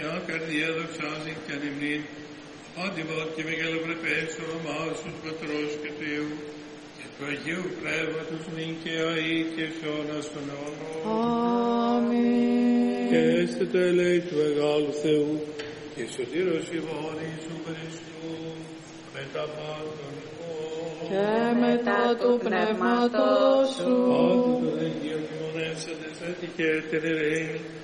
μια καρδία δοξάζει και ανυμνήν, άντιμον και μεγαλοπρεπές όνομά σου Πατρός και του Υιού και του Αγίου Πνεύματος νυν και αεί και σώνας των αιώνων. Αμήν. Και έστε το ελέη του μεγάλου Θεού και σωτήρος ημών Ιησού Χριστού μετά πάντων και μετά του Πνεύματος σου. Πάντου των Αγίων και μονεύσαντες έτυχε την ειρήνη